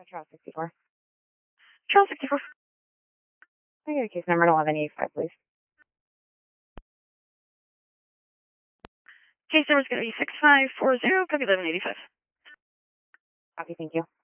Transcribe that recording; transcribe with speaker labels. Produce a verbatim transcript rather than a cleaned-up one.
Speaker 1: Charles sixty-four.
Speaker 2: Charles sixty-four.
Speaker 1: Can I get a case number eleven eighty-five, please?
Speaker 2: Case number is going to be six five four zero, copy eleven eighty-five.
Speaker 1: Copy, thank you.